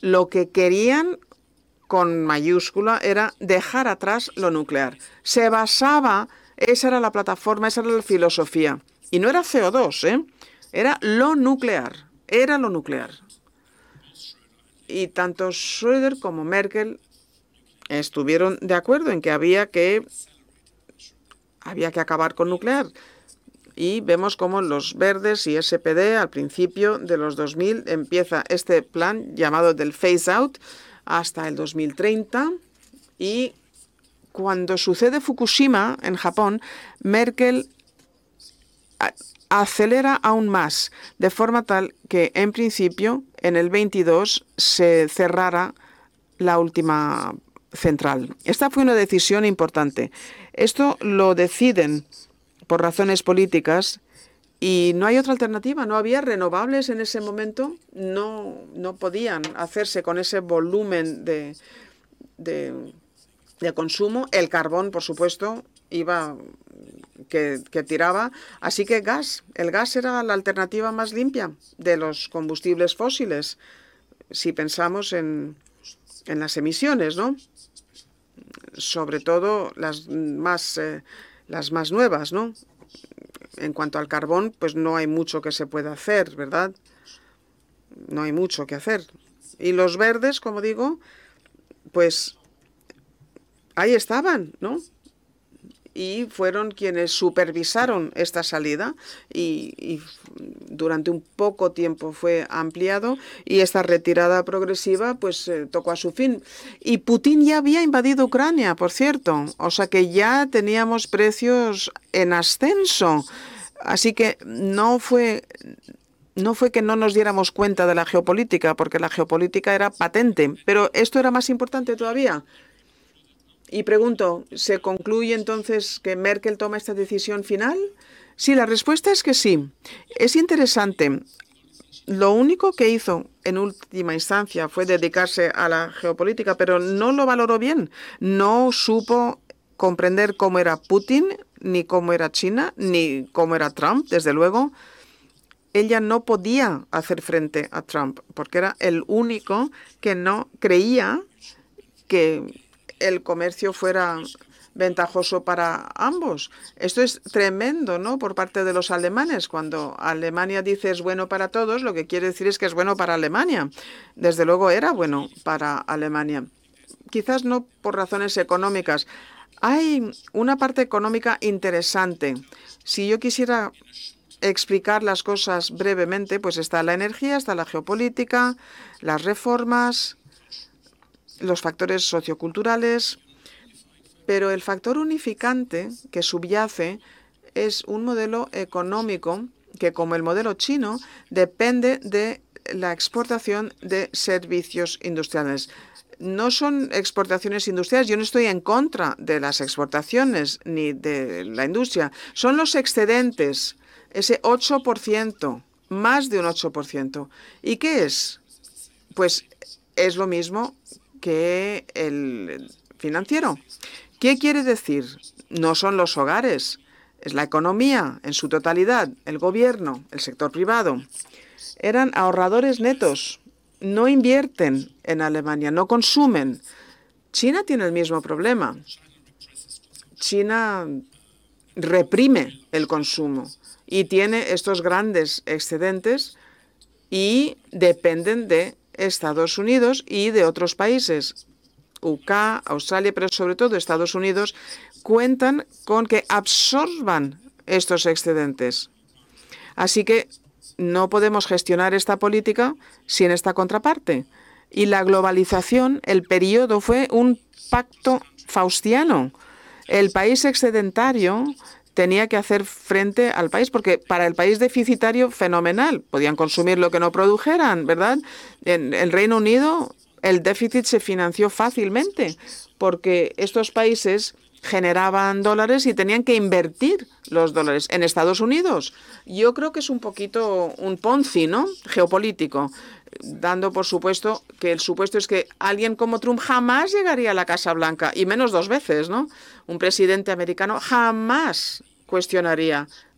lo que querían con mayúscula era dejar atrás lo nuclear. Se basaba, esa era la plataforma, esa era la filosofía. Y no era CO2, era lo nuclear. Era lo nuclear. Y tanto Schröder como Merkel estuvieron de acuerdo en que había que acabar con nuclear. Y vemos cómo los verdes y SPD al principio de los 2000 empieza este plan llamado del phase out hasta el 2030. Y cuando sucede Fukushima en Japón, Merkel acelera aún más, de forma tal que en principio en el 22 se cerrara la última central. Esta fue una decisión importante. Esto lo deciden por razones políticas y no hay otra alternativa. No había renovables en ese momento. No podían hacerse con ese volumen de consumo. El carbón, por supuesto, que tiraba. Así que el gas era la alternativa más limpia de los combustibles fósiles, si pensamos en las emisiones, ¿no? Sobre todo las más nuevas, ¿no? En cuanto al carbón, pues no hay mucho que se pueda hacer, ¿verdad? No hay mucho que hacer. Y los verdes, como digo, pues ahí estaban, ¿no? Y fueron quienes supervisaron esta salida y durante un poco tiempo fue ampliado y esta retirada progresiva pues tocó a su fin. Y Putin ya había invadido Ucrania, por cierto, o sea que ya teníamos precios en ascenso. Así que no fue que no nos diéramos cuenta de la geopolítica, porque la geopolítica era patente, pero esto era más importante todavía. Y pregunto, ¿se concluye entonces que Merkel toma esta decisión final? Sí, la respuesta es que sí. Es interesante. Lo único que hizo en última instancia fue dedicarse a la geopolítica, pero no lo valoró bien. No supo comprender cómo era Putin, ni cómo era China, ni cómo era Trump, desde luego. Ella no podía hacer frente a Trump, porque era el único que no creía que el comercio fuera ventajoso para ambos. Esto es tremendo, ¿no? Por parte de los alemanes. Cuando Alemania dice es bueno para todos, lo que quiere decir es que es bueno para Alemania. Desde luego era bueno para Alemania. Quizás no por razones económicas. Hay una parte económica interesante. Si yo quisiera explicar las cosas brevemente, pues está la energía, está la geopolítica, las reformas, los factores socioculturales, pero el factor unificante que subyace es un modelo económico que, como el modelo chino, depende de la exportación de servicios industriales. No son exportaciones industriales. Yo no estoy en contra de las exportaciones ni de la industria. Son los excedentes, ese 8%, más de un 8%. ¿Y qué es? Pues es lo mismo que el financiero. ¿Qué quiere decir? No son los hogares, es la economía en su totalidad, el gobierno, el sector privado. Eran ahorradores netos, no invierten en Alemania, no consumen. China tiene el mismo problema. China reprime el consumo y tiene estos grandes excedentes y dependen de Estados Unidos y de otros países, UK, Australia, pero sobre todo Estados Unidos, cuentan con que absorban estos excedentes. Así que no podemos gestionar esta política sin esta contraparte. Y la globalización, el periodo fue un pacto faustiano. El país excedentario tenía que hacer frente al país, porque para el país deficitario, fenomenal. Podían consumir lo que no produjeran, ¿verdad? En el Reino Unido, el déficit se financió fácilmente, porque estos países generaban dólares y tenían que invertir los dólares. En Estados Unidos, yo creo que es un poquito un Ponzi, ¿no? Geopolítico, dando por supuesto que el supuesto es que alguien como Trump jamás llegaría a la Casa Blanca, y menos dos veces, ¿no? Un presidente americano jamás cuestionaría